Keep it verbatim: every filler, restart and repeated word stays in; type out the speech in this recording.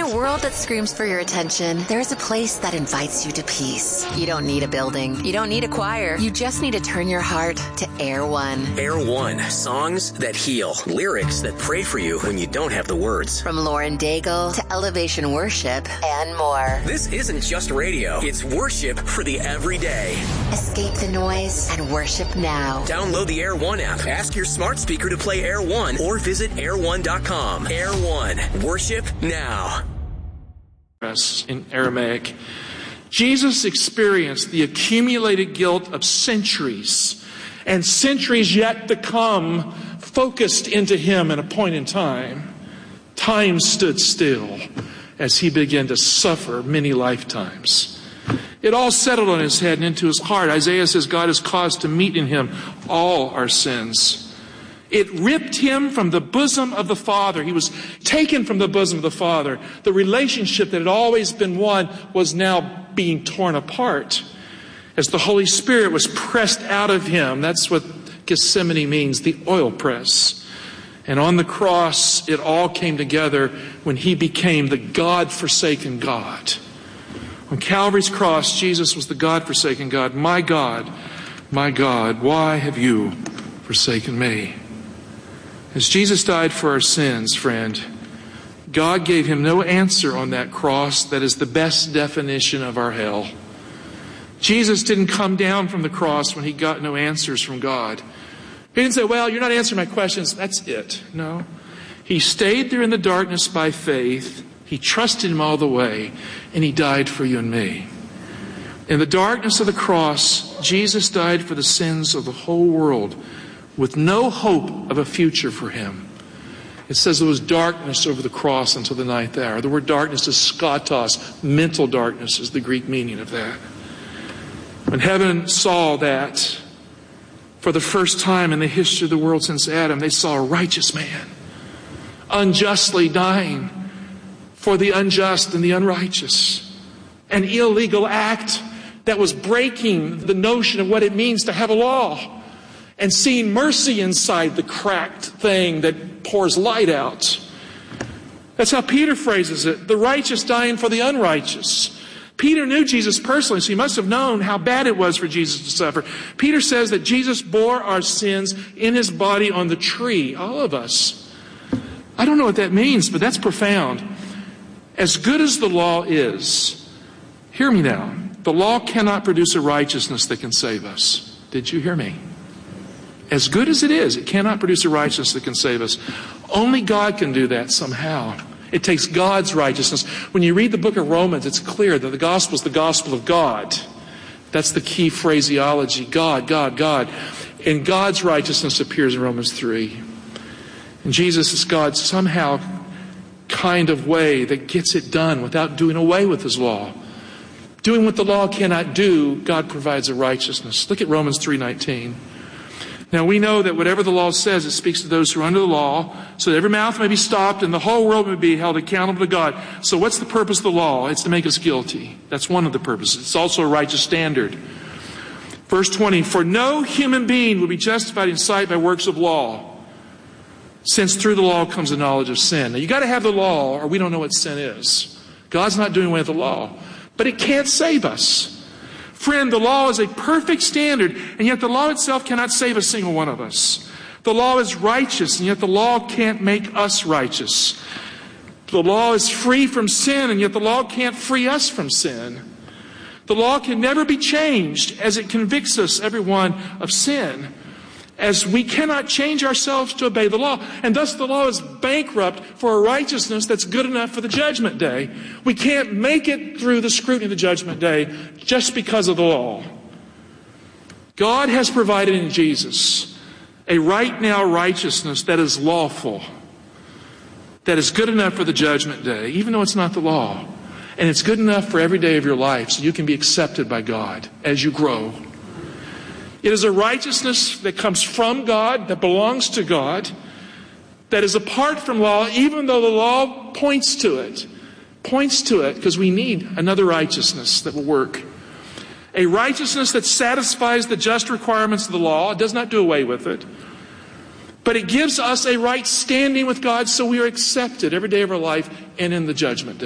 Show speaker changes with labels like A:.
A: a world that screams for your attention, there's a place that invites you to peace. You don't need a building. You don't need a choir. You just need to turn your heart to Air One.
B: Air One. Songs that heal. Lyrics that pray for you when you don't have the words.
A: From Lauren Daigle to Elevation Worship and more.
B: This isn't just radio. It's worship for the everyday.
A: Escape the noise and worship now.
B: Download the Air One app. Ask your smart speaker to play Air One or visit air one dot com. Air One. Worship now.
C: In Aramaic, Jesus experienced the accumulated guilt of centuries and centuries yet to come focused into him at a point in time. Time stood still as he began to suffer many lifetimes. It all settled on his head and into his heart. Isaiah says God has caused to meet in him all our sins. It ripped him from the bosom of the Father. He was taken from the bosom of the Father. The relationship that had always been one was now being torn apart as the Holy Spirit was pressed out of him. That's what Gethsemane means, the oil press. And on the cross, it all came together when he became the God-forsaken God. On Calvary's cross, Jesus was the God-forsaken God. My God, my God, why have you forsaken me? As Jesus died for our sins, friend, God gave him no answer on that cross that is the best definition of our hell. Jesus didn't come down from the cross when he got no answers from God. He didn't say, well, you're not answering my questions. That's it. No. He stayed there in the darkness by faith. He trusted him all the way, and he died for you and me. In the darkness of the cross, Jesus died for the sins of the whole world, with no hope of a future for him. It says there was darkness over the cross until the ninth hour. The word darkness is skatos. Mental darkness is the Greek meaning of that. When heaven saw that, for the first time in the history of the world since Adam, they saw a righteous man unjustly dying for the unjust and the unrighteous. An illegal act that was breaking the notion of what it means to have a law. And seeing mercy inside the cracked thing that pours light out. That's how Peter phrases it. The righteous dying for the unrighteous. Peter knew Jesus personally, so he must have known how bad it was for Jesus to suffer. Peter says that Jesus bore our sins in his body on the tree. All of us. I don't know what that means, but that's profound. As good as the law is, hear me now. The law cannot produce a righteousness that can save us. Did you hear me? As good as it is, it cannot produce a righteousness that can save us. Only God can do that somehow. It takes God's righteousness. When you read the book of Romans, it's clear that the gospel is the gospel of God. That's the key phraseology. God, God, God. And God's righteousness appears in Romans three. And Jesus is God's somehow kind of way that gets it done without doing away with his law. Doing what the law cannot do, God provides a righteousness. Look at Romans three nineteen. Now we know that whatever the law says, it speaks to those who are under the law, so that every mouth may be stopped and the whole world may be held accountable to God. So what's the purpose of the law? It's to make us guilty. That's one of the purposes. It's also a righteous standard. Verse twenty, for no human being will be justified in sight by works of law, since through the law comes the knowledge of sin. Now you got to have the law or we don't know what sin is. God's not doing away with the law, but it can't save us. Friend, the law is a perfect standard, and yet the law itself cannot save a single one of us. The law is righteous, and yet the law can't make us righteous. The law is free from sin, and yet the law can't free us from sin. The law can never be changed as it convicts us, everyone, of sin, as we cannot change ourselves to obey the law. And thus the law is bankrupt for a righteousness that's good enough for the judgment day. We can't make it through the scrutiny of the judgment day just because of the law. God has provided in Jesus a right now righteousness that is lawful, that is good enough for the judgment day, even though it's not the law. And it's good enough for every day of your life so you can be accepted by God as you grow. It is a righteousness that comes from God, that belongs to God, that is apart from law, even though the law points to it. Points to it because we need another righteousness that will work. A righteousness that satisfies the just requirements of the law. It does not do away with it. But it gives us a right standing with God so we are accepted every day of our life and in the judgment day.